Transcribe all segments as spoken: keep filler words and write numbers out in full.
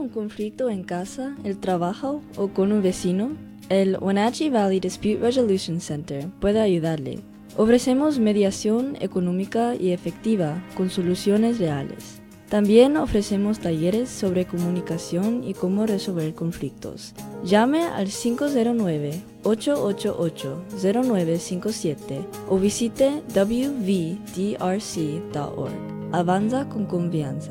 un conflicto en casa, el trabajo o con un vecino? El Wenatchee Valley Dispute Resolution Center puede ayudarle. Ofrecemos mediación económica y efectiva con soluciones reales. También ofrecemos talleres sobre comunicación y cómo resolver conflictos. Llame al cinco cero nueve, ocho ocho ocho, cero nueve cinco siete o visite w v d r c punto org. Avanza con confianza.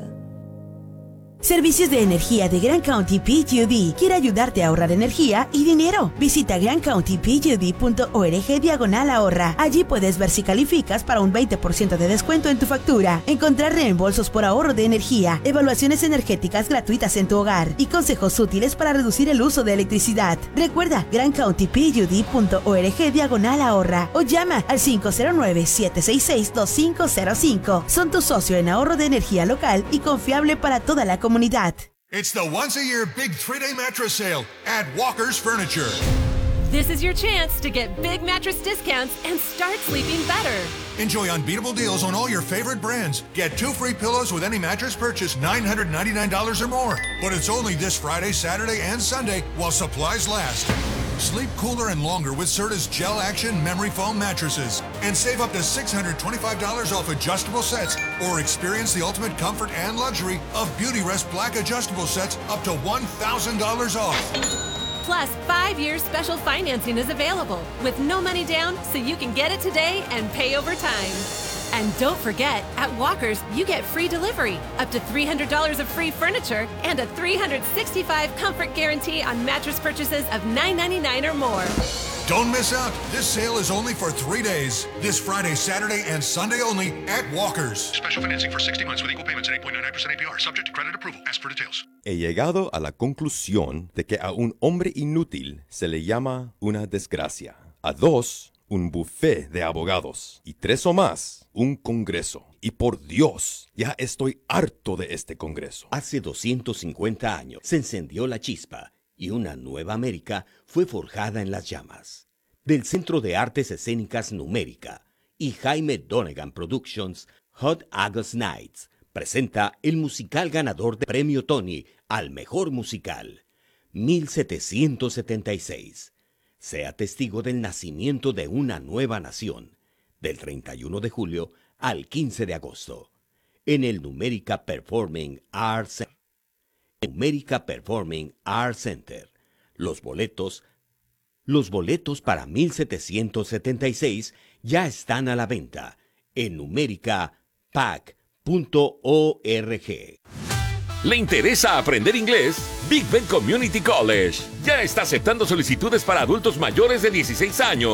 Servicios de Energía de Grand County P G D quiere ayudarte a ahorrar energía y dinero. Visita grand county p g d punto org diagonal ahorra. Allí puedes ver si calificas para un veinte por ciento de descuento en tu factura, encontrar reembolsos por ahorro de energía, evaluaciones energéticas gratuitas en tu hogar y consejos útiles para reducir el uso de electricidad. Recuerda grand county p g d punto org diagonal ahorra o llama al cinco cero nueve, siete seis seis, dos cinco cero cinco. Son tu socio en ahorro de energía local y confiable para toda la comunidad. It's the once-a-year big three-day mattress sale at Walker's Furniture. This is your chance to get big mattress discounts and start sleeping better. Enjoy unbeatable deals on all your favorite brands. Get two free pillows with any mattress purchase nine hundred ninety-nine dollars or more. But it's only this Friday, Saturday, and Sunday while supplies last. Sleep cooler and longer with Serta's Gel Action Memory Foam mattresses. And save up to six hundred twenty-five dollars off adjustable sets. Or experience the ultimate comfort and luxury of Beauty Rest Black adjustable sets up to one thousand dollars off. Plus, five years special financing is available with no money down, so you can get it today and pay over time. And don't forget, at Walker's, you get free delivery, up to three hundred dollars of free furniture, and a three hundred sixty-five comfort guarantee on mattress purchases of nine ninety-nine or more. Don't miss out. This sale is only for three days. This Friday, Saturday, and Sunday only at Walker's. Special financing for sixty months with equal payments at eight point nine nine percent A P R. Subject to credit approval. Ask for details. He llegado a la conclusión de que a un hombre inútil se le llama una desgracia. A dos, un buffet de abogados. Y tres o más, un congreso. Y por Dios, ya estoy harto de este congreso. Hace doscientos cincuenta años se encendió la chispa y una nueva América fue forjada en las llamas. Del Centro de Artes Escénicas Numérica y Jaime Donegan Productions, Hot August Nights presenta el musical ganador de Premio Tony al Mejor Musical, mil setecientos setenta y seis. Sea testigo del nacimiento de una nueva nación, del treinta y uno de julio al quince de agosto, en el Numérica Performing Arts Center. Numérica Performing Arts Center. Los boletos, los boletos para mil setecientos setenta y seis ya están a la venta en numérica pac punto org. ¿Le interesa aprender inglés? Big Bend Community College ya está aceptando solicitudes para adultos mayores de dieciséis años.